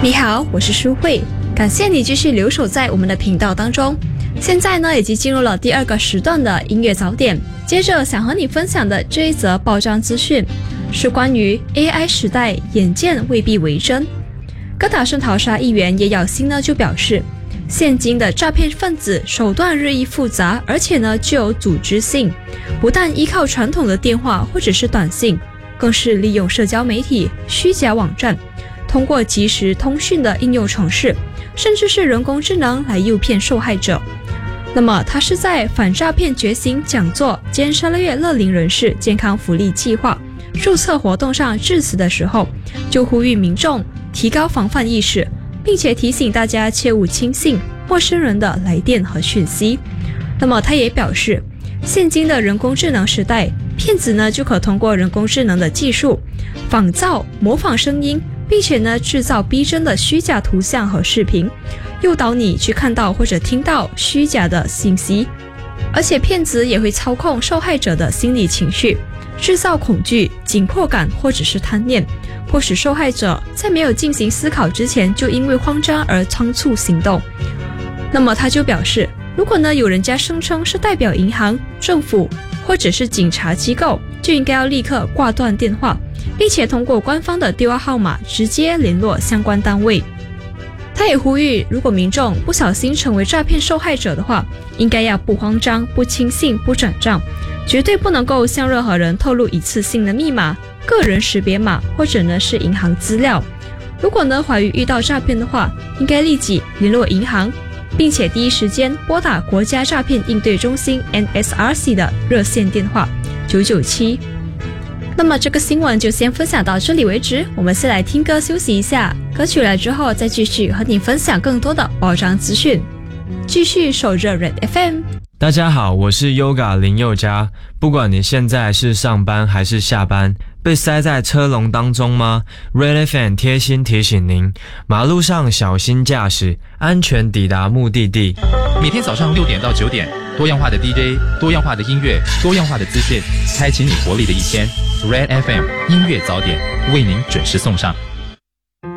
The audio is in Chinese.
你好，我是舒慧，感谢你继续留守在我们的频道当中。现在呢，已经进入了第2个时段的音乐早点。接着想和你分享的这一则报章资讯，是关于 AI 时代眼见未必为真。哥打圣淘沙议员叶耀星呢就表示，现今的诈骗分子手段日益复杂，而且呢具有组织性，不但依靠传统的电话或者是短信，更是利用社交媒体、虚假网站，通过即时通讯的应用程式，甚至是人工智能来诱骗受害者。那么他是在反诈骗觉醒讲座兼12月乐龄人士健康福利计划注册活动上致辞的时候，就呼吁民众提高防范意识，并且提醒大家切勿轻信陌生人的来电和讯息。那么他也表示，现今的人工智能时代，骗子呢就可通过人工智能的技术仿造、模仿声音，并且呢制造逼真的虚假图像和视频，诱导你去看到或者听到虚假的信息。而且骗子也会操控受害者的心理情绪，制造恐惧、紧迫感或者是贪念，迫使受害者在没有进行思考之前就因为慌张而仓促行动。那么他就表示，如果呢有人家声称是代表银行、政府或者是警察机构，就应该要立刻挂断电话，并且通过官方的电话号码直接联络相关单位。他也呼吁，如果民众不小心成为诈骗受害者的话，应该要不慌张、不轻信、不转账，绝对不能够向任何人透露一次性的密码、个人识别码或者呢是银行资料。如果呢怀疑遇到诈骗的话，应该立即联络银行，并且第一时间拨打国家诈骗应对中心 NSRC 的热线电话997。那么这个新闻就先分享到这里为止，我们先来听歌休息一下，歌曲来之后再继续和你分享更多的报章资讯。继续守着 Red FM。 大家好，我是 Yoga 林宥嘉。不管你现在是上班还是下班，被塞在车龙当中吗？ Red FM 贴心提醒您，马路上小心驾驶，安全抵达目的地。 每天早上6点到9点，多样化的 DJ， 多样化的音乐，多样化的资讯，开启你活力的一天。Red FM 音乐早点为您准时送上。